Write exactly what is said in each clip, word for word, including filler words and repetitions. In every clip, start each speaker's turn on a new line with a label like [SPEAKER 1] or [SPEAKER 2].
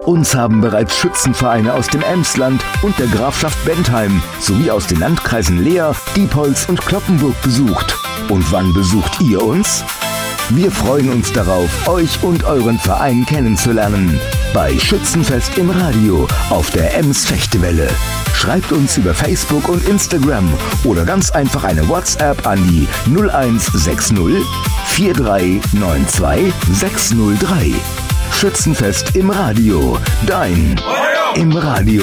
[SPEAKER 1] Uns haben bereits Schützenvereine aus dem Emsland und der Grafschaft Bentheim sowie aus den Landkreisen Leer, Diepholz und Cloppenburg besucht. Und wann besucht ihr uns? Wir freuen uns darauf, euch und euren Verein kennenzulernen. Bei Schützenfest im Radio auf der Ems Fechtewelle. Schreibt uns über Facebook und Instagram oder ganz einfach eine WhatsApp an die null eins sechs null vier drei neun zwei sechs null drei. Schützenfest im Radio. Dein im Radio.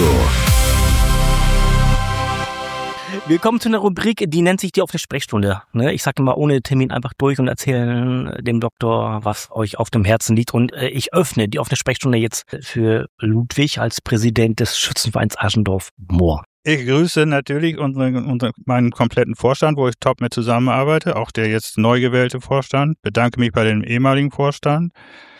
[SPEAKER 2] Willkommen zu einer Rubrik, die nennt sich die offene Sprechstunde. Ich sage immer ohne Termin einfach durch und erzähle dem Doktor, was euch auf dem Herzen liegt. Und ich öffne die offene Sprechstunde jetzt für Ludwig als Präsident des Schützenvereins Aschendorf-Moor.
[SPEAKER 3] Ich grüße natürlich unseren, unseren, meinen kompletten Vorstand, wo ich top mit zusammenarbeite, auch der jetzt neu gewählte Vorstand. Bedanke mich bei dem ehemaligen Vorstand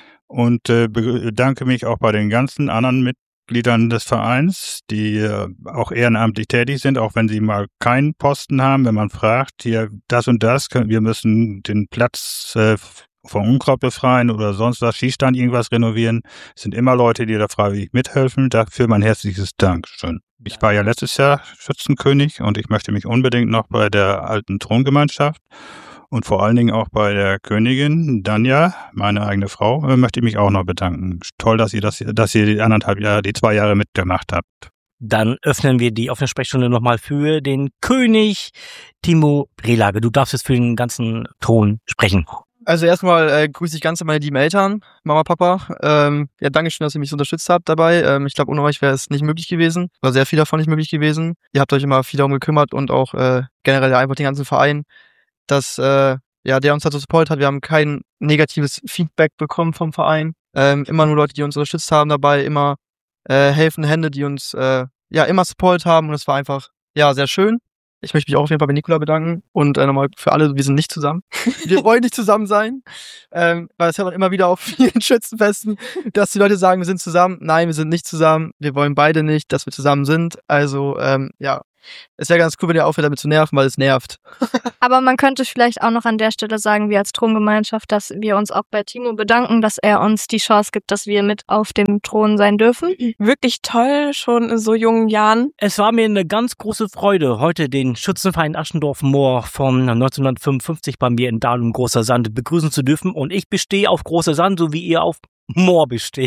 [SPEAKER 3] und äh, bedanke mich auch bei den ganzen anderen Mitgliedern des Vereins, die äh, auch ehrenamtlich tätig sind, auch wenn sie mal keinen Posten haben. Wenn man fragt, hier das und das, können, wir müssen den Platz äh, vom Unkraut befreien oder sonst was, Schießstand irgendwas renovieren, es sind immer Leute, die da freiwillig mithelfen. Dafür mein herzliches Dankeschön. Ich war ja letztes Jahr Schützenkönig und ich möchte mich unbedingt noch bei der alten Throngemeinschaft und vor allen Dingen auch bei der Königin Danja, meine eigene Frau, möchte ich mich auch noch bedanken. Toll, dass ihr das, dass ihr die anderthalb Jahre, die zwei Jahre mitgemacht habt.
[SPEAKER 2] Dann öffnen wir die offene Sprechstunde nochmal für den König Timo Brelage. Du darfst jetzt für den ganzen Thron sprechen.
[SPEAKER 4] Also erstmal äh, grüße ich ganz meine lieben Eltern, Mama, Papa. Ähm, ja, danke schön, dass ihr mich so unterstützt habt dabei. Ähm, ich glaube, ohne euch wäre es nicht möglich gewesen. War sehr viel davon nicht möglich gewesen. Ihr habt euch immer viel darum gekümmert und auch äh, generell einfach den ganzen Verein, dass äh, ja der uns dazu supportet hat. Wir haben kein negatives Feedback bekommen vom Verein. Ähm, immer nur Leute, die uns unterstützt haben dabei, immer äh, helfende Hände, die uns äh, ja immer supportet haben und es war einfach ja sehr schön. Ich möchte mich auch auf jeden Fall bei Nikola bedanken und äh, nochmal für alle, wir sind nicht zusammen. Wir wollen nicht zusammen sein, ähm, weil das hört man immer wieder auf vielen Schützenfesten, dass die Leute sagen, wir sind zusammen. Nein, wir sind nicht zusammen. Wir wollen beide nicht, dass wir zusammen sind. Also ähm, ja, es wäre ganz cool, wenn ihr aufhört, damit zu nerven, weil es nervt.
[SPEAKER 5] Aber man könnte vielleicht auch noch an der Stelle sagen, wir als Throngemeinschaft, dass wir uns auch bei Timo bedanken, dass er uns die Chance gibt, dass wir mit auf dem Thron sein dürfen.
[SPEAKER 6] Wirklich toll, schon in so jungen Jahren.
[SPEAKER 2] Es war mir eine ganz große Freude, heute den Schützenverein Aschendorf-Moor von neunzehnhundertfünfundfünfzig bei mir in Dahlem Großer Sand begrüßen zu dürfen. Und ich bestehe auf Großer Sand, so wie ihr auf Moor besteht.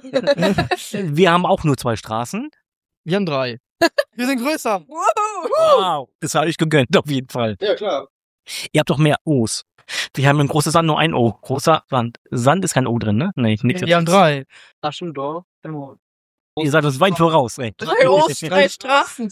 [SPEAKER 2] Wir haben auch nur zwei Straßen.
[SPEAKER 4] Wir haben drei. Wir sind größer.
[SPEAKER 2] Wow, das habe ich gegönnt, auf jeden Fall.
[SPEAKER 4] Ja, klar.
[SPEAKER 2] Ihr habt doch mehr O's. Wir haben in Großer Sand nur ein O. Großer Sand. Sand ist kein O drin, ne? Nee, nichts.
[SPEAKER 4] Wir haben drei. Aschendorf.
[SPEAKER 2] Ihr seid uns weit voraus, ey.
[SPEAKER 6] Drei O's, drei Straßen.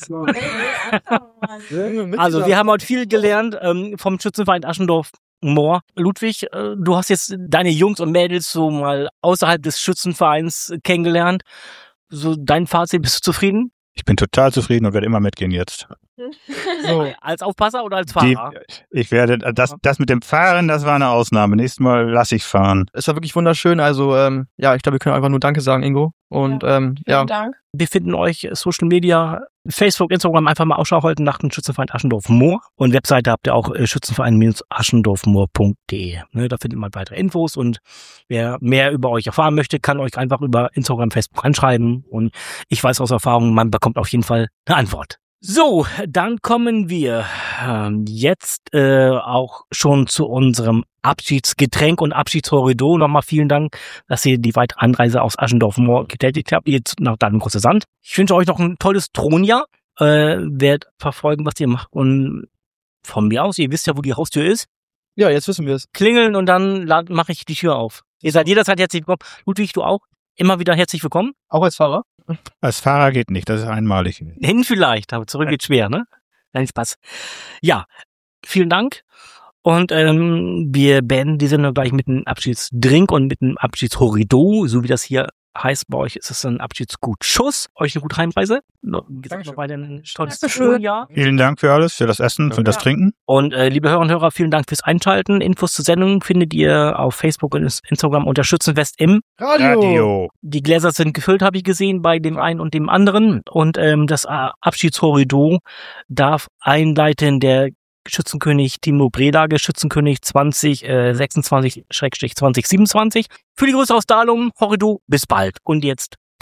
[SPEAKER 2] Also, wir haben heute viel gelernt ähm, vom Schützenverein Aschendorf-Moor. Ludwig, äh, du hast jetzt deine Jungs und Mädels so mal außerhalb des Schützenvereins kennengelernt. So, dein Fazit, bist du zufrieden?
[SPEAKER 3] Ich bin total zufrieden und werde immer mitgehen jetzt.
[SPEAKER 2] So, als Aufpasser oder als Fahrer?
[SPEAKER 3] Die, ich werde, das, das mit dem Fahren, das war eine Ausnahme. Nächstes Mal lasse ich fahren.
[SPEAKER 4] Es war wirklich wunderschön. Also, ähm, ja, ich glaube, wir können einfach nur Danke sagen, Ingo. Und, ja, ähm, ja.
[SPEAKER 6] Vielen Dank.
[SPEAKER 2] Wir finden euch Social Media, Facebook, Instagram, einfach mal Ausschau halten nach dem Schützenverein Aschendorf-Moor. Und Webseite habt ihr auch äh, schützenverein aschendorfmoor punkt de. Ne, da findet man weitere Infos und wer mehr über euch erfahren möchte, kann euch einfach über Instagram, Facebook anschreiben. Und ich weiß aus Erfahrung, man bekommt auf jeden Fall eine Antwort. So, dann kommen wir ähm, jetzt äh, auch schon zu unserem Abschiedsgetränk und Abschiedskorridor. Nochmal vielen Dank, dass ihr die weitere Anreise aus Aschendorf-Moor getätigt habt, jetzt nach Dahlem Großer Sand. Ich wünsche euch noch ein tolles Thronjahr. Äh, werdet verfolgen, was ihr macht. Und von mir aus, ihr wisst ja, wo die Haustür ist.
[SPEAKER 4] Ja, jetzt wissen wir es.
[SPEAKER 2] Klingeln und dann mache ich die Tür auf. Ihr seid jederzeit herzlich willkommen. Ludwig, du auch? Immer wieder herzlich willkommen.
[SPEAKER 4] Auch als Fahrer?
[SPEAKER 3] Als Fahrer geht nicht, das ist einmalig.
[SPEAKER 2] Hin vielleicht, aber zurück geht schwer, ne? Nein, Spaß. Ja, vielen Dank. Und ähm, wir beenden die Sendung gleich mit einem Abschiedsdrink und mit einem Abschiedshorido, so wie das hier heißt. Bei euch ist es ein Abschiedsgutschuss. Euch eine gute Heimreise. Wie gesagt, noch weiter ein tolles Jahr.
[SPEAKER 3] Vielen Dank für alles, für das Essen, für das Trinken.
[SPEAKER 2] Und äh, liebe Hörer und Hörer, vielen Dank fürs Einschalten. Infos zur Sendung findet ihr auf Facebook und Instagram unter Schützenfest im
[SPEAKER 4] Radio.
[SPEAKER 3] Radio.
[SPEAKER 2] Die Gläser sind gefüllt, habe ich gesehen, bei dem einen und dem anderen. Und ähm, das Abschiedshorido darf einleiten der Schützenkönig Timo Brelage, Schützenkönig zwanzig sechsundzwanzig zwanzig siebenundzwanzig. Für die Grüße aus Dahlem, Horrido, bis bald. Und jetzt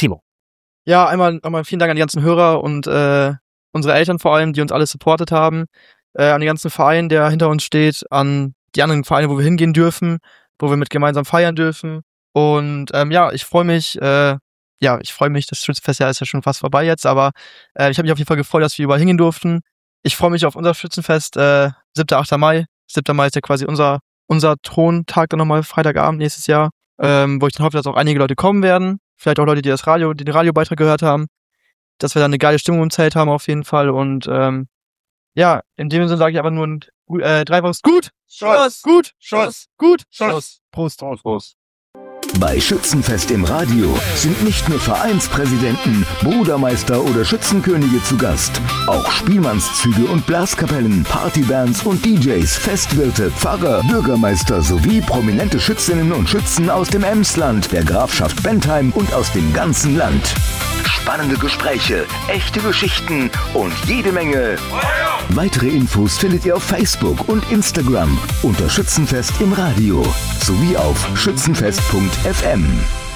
[SPEAKER 2] Timo.
[SPEAKER 4] Ja, einmal, einmal vielen Dank an die ganzen Hörer und äh, unsere Eltern vor allem, die uns alle supportet haben. Äh, an den ganzen Verein, der hinter uns steht, an die anderen Vereine, wo wir hingehen dürfen, wo wir mit gemeinsam feiern dürfen. Und ähm, ja, ich freue mich, äh, ja, ich freue mich, das Schützenfestjahr ist ja schon fast vorbei jetzt, aber äh, ich habe mich auf jeden Fall gefreut, dass wir überall hingehen durften. Ich freue mich auf unser Schützenfest, äh, siebter achter Mai. siebter Mai ist ja quasi unser unser Throntag dann nochmal Freitagabend nächstes Jahr, ähm, wo ich dann hoffe, dass auch einige Leute kommen werden. Vielleicht auch Leute, die das Radio, die den Radiobeitrag gehört haben. Dass wir dann eine geile Stimmung im Zelt haben auf jeden Fall. Und ähm, ja, in dem Sinne sage ich aber nur ein äh, dreifaches Gut,
[SPEAKER 6] Schuss,
[SPEAKER 4] gut,
[SPEAKER 6] Schuss,
[SPEAKER 4] gut,
[SPEAKER 6] Schuss.
[SPEAKER 4] Prost, Prost.
[SPEAKER 1] Bei Schützenfest im Radio sind nicht nur Vereinspräsidenten, Brudermeister oder Schützenkönige zu Gast. Auch Spielmannszüge und Blaskapellen, Partybands und D Js, Festwirte, Pfarrer, Bürgermeister sowie prominente Schützinnen und Schützen aus dem Emsland, der Grafschaft Bentheim und aus dem ganzen Land. Spannende Gespräche, echte Geschichten und jede Menge weitere Infos findet ihr auf Facebook und Instagram unter Schützenfest im Radio sowie auf schützenfest punkt f m.